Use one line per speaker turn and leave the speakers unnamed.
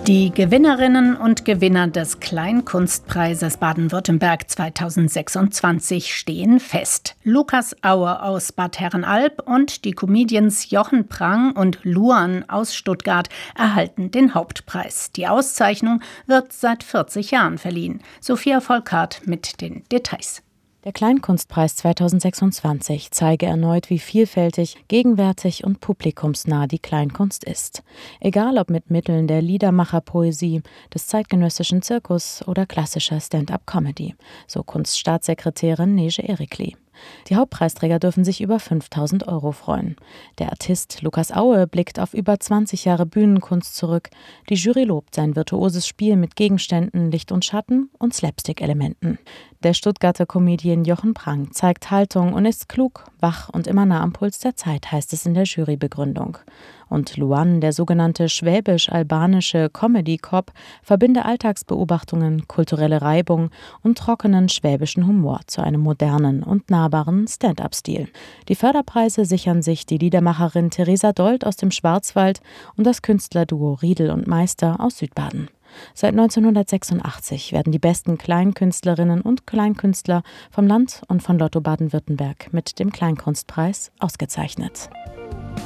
Die Gewinnerinnen und Gewinner des Kleinkunstpreises Baden-Württemberg 2026 stehen fest. Lukas Aue aus Bad Herrenalb und die Comedians Jochen Prang und Luan aus Stuttgart erhalten den Hauptpreis. Die Auszeichnung wird seit 40 Jahren verliehen. Sophia Volkart mit den Details.
Der Kleinkunstpreis 2026 zeige erneut, wie vielfältig, gegenwärtig und publikumsnah die Kleinkunst ist. Egal ob mit Mitteln der Liedermacherpoesie, des zeitgenössischen Zirkus oder klassischer Stand-up-Comedy, so Kunststaatssekretärin Neje Erikli. Die Hauptpreisträger dürfen sich über 5.000 € freuen. Der Artist Lukas Aue blickt auf über 20 Jahre Bühnenkunst zurück. Die Jury lobt sein virtuoses Spiel mit Gegenständen, Licht und Schatten und Slapstick-Elementen. Der Stuttgarter Comedian Jochen Prang zeigt Haltung und ist klug, wach und immer nah am Puls der Zeit, heißt es in der Jurybegründung. Und Luan, der sogenannte schwäbisch-albanische Comedy-Cop, verbinde Alltagsbeobachtungen, kulturelle Reibung und trockenen schwäbischen Humor zu einem modernen und nahbaren Stand-up-Stil. Die Förderpreise sichern sich die Liedermacherin Theresa Dold aus dem Schwarzwald und das Künstlerduo Riedel und Meister aus Südbaden. Seit 1986 werden die besten Kleinkünstlerinnen und Kleinkünstler vom Land und von Lotto Baden-Württemberg mit dem Kleinkunstpreis ausgezeichnet.